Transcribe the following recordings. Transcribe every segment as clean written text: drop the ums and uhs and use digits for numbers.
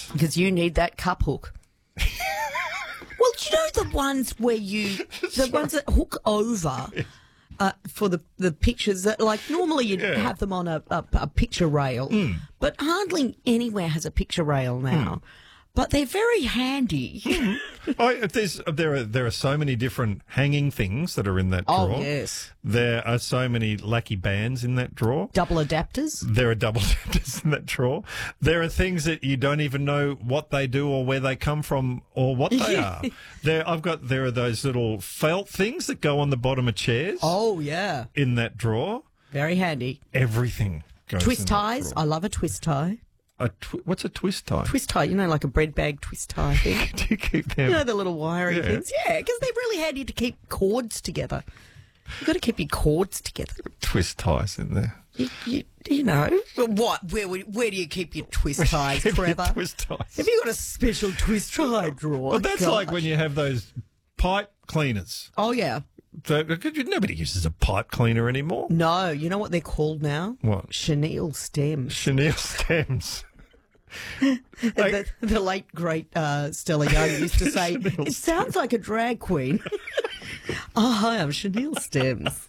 Because you need that cup hook. Well, do you know the ones where the ones that hook over for the pictures that, like, normally you'd have them on a picture rail, but hardly anywhere has a picture rail now. But they're very handy. There are so many different hanging things that are in that drawer. Oh, yes. There are so many lucky bands in that drawer. Double adapters. There are double adapters in that drawer. There are things that you don't even know what they do or where they come from or what they are. There are those little felt things that go on the bottom of chairs. Oh, yeah. In that drawer. Very handy. Everything goes twist in ties. That drawer. I love a twist tie. What's a twist tie? Twist tie, like a bread bag twist tie thing. Do you keep them? The little wiring things. Yeah, because they're really handy to keep cords together. You've got to keep your cords together. Twist ties in there. You know. What? Where do you keep your twist ties, Trevor? Twist ties. Have you got a special twist tie drawer? Well, that's like when you have those pipe cleaners. Oh, yeah. Nobody uses a pipe cleaner anymore. No, you know what they're called now? What? Chenille stems. Chenille stems. The late, great Stella Young used to say, it sounds like a drag queen. Oh, hi, I'm Chenille stems.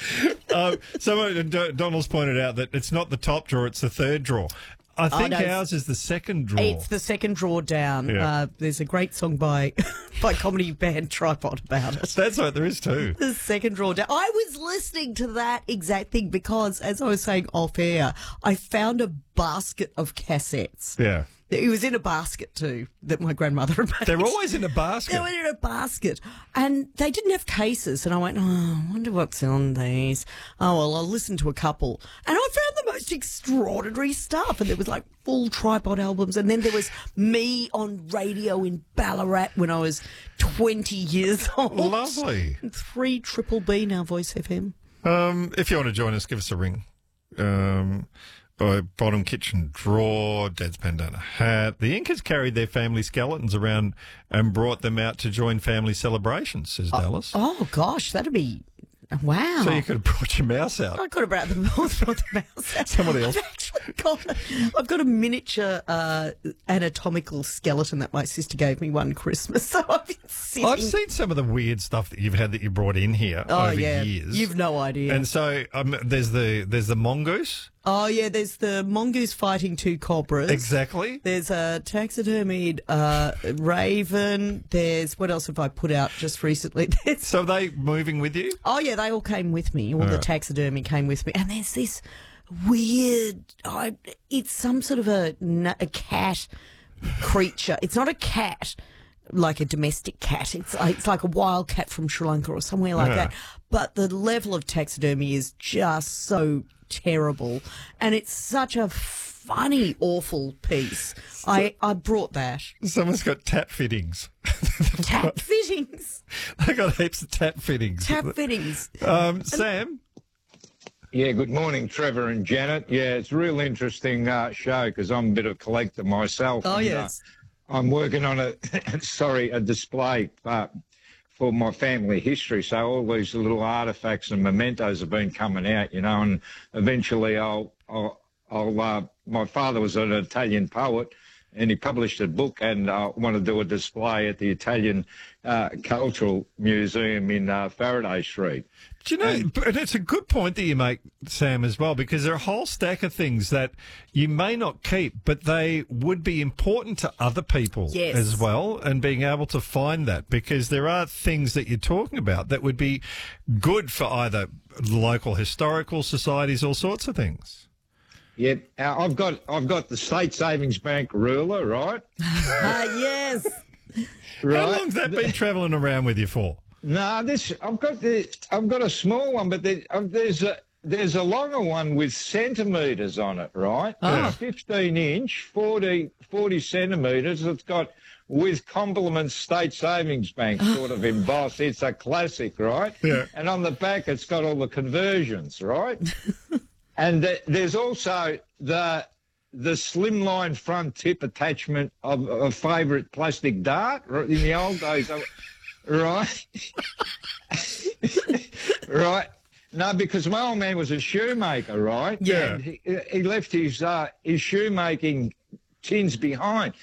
Donald's pointed out that it's not the top drawer, it's the third drawer. I think ours is the second drawer. It's the second drawer down. Yeah. There's a great song by comedy band Tripod about it. That's right, there is too. The second drawer down. I was listening to that exact thing because, as I was saying off air, I found a basket of cassettes. Yeah. It was in a basket too that my grandmother had made. They're always in a basket. They were in a basket. And they didn't have cases. And I went, I wonder what's on these. Oh, well, I'll listen to a couple. And I found the most extraordinary stuff. And there was like full Tripod albums. And then there was me on radio in Ballarat when I was 20 years old. Lovely. 3 Triple B now, Voice FM. If you want to join us, give us a ring. Bottom kitchen drawer, Dad's bandana hat. The Incas carried their family skeletons around and brought them out to join family celebrations, says Dallas. Oh, gosh, that'd be... Wow. So you could have brought your mouse out. I could have brought the mouse out. Somebody else. I've got a miniature anatomical skeleton that my sister gave me one Christmas. So I've been sitting... I've seen some of the weird stuff that you've had that you brought in here over years. You've no idea. And so there's the mongoose. Oh, yeah, there's the mongoose fighting 2 cobras. Exactly. There's a taxidermied raven. There's, what else have I put out just recently? So are they moving with you? Oh, yeah, they all came with me. All the taxidermy came with me. And there's this weird, it's some sort of a cat creature. It's not a cat, like a domestic cat. It's like a wild cat from Sri Lanka or somewhere like that. But the level of taxidermy is just so terrible, and it's such a funny, awful piece. I brought that. Someone's got tap fittings. Tap fittings. They got heaps of tap fittings. Tap fittings. Sam. Yeah, good morning, Trevor and Janet. Yeah, it's a real interesting show because I'm a bit of a collector myself. Oh, and, yes. I'm working on a display for my family history. So all these little artefacts and mementos have been coming out, and eventually my father was an Italian poet and he published a book, and I want to do a display at the Italian Cultural Museum in Faraday Street. Do you know, and it's a good point that you make, Sam, as well, because there are a whole stack of things that you may not keep, but they would be important to other people as well, and being able to find that, because there are things that you're talking about that would be good for either local historical societies, all sorts of things. Yeah, I've got the State Savings Bank ruler, right? Yes. Right. How long's that been travelling around with you for? No, I've got a small one, but there's a longer one with centimetres on it, right? Yeah. 15-inch, 40 centimetres. It's got with compliments State Savings Bank sort of embossed. It's a classic, right? Yeah. And on the back, it's got all the conversions, right? And there's also the slimline front tip attachment of a favourite plastic dart in the old days. Right. Right. No, because my old man was a shoemaker, right? Yeah. And he left his shoemaking tins behind.